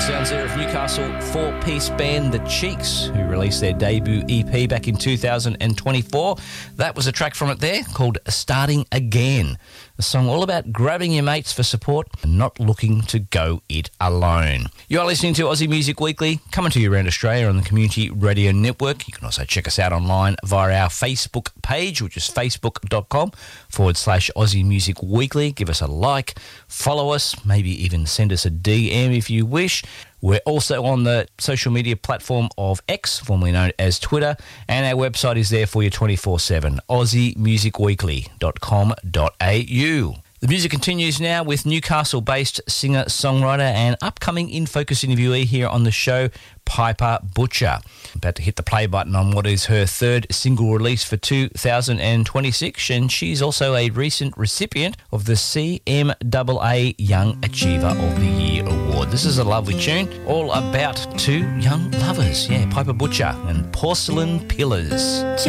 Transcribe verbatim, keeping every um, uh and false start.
Sounds there of Newcastle four-piece band The Cheeks, who released their debut E P back in two thousand twenty-four. That was a track from it there called Starting Again, a song all about grabbing your mates for support and not looking to go it alone. You are listening to Aussie Music Weekly, coming to you around Australia on the Community Radio Network. You can also check us out online via our Facebook page, which is facebook.com forward slash Aussie Music Weekly. Give us a like, follow us, maybe even send us a D M if you wish. We're also on the social media platform of X, formerly known as Twitter, and our website is there for you twenty-four seven, aussie music weekly dot com dot a u. The music continues now with Newcastle-based singer-songwriter and upcoming In Focus interviewee here on the show, Piper Butcher. About to hit the play button on what is her third single release for two thousand twenty-six, and she's also a recent recipient of the C M A A Young Achiever of the Year Award. This is a lovely tune, all about two young lovers. Yeah, Piper Butcher and Porcelain Pillars.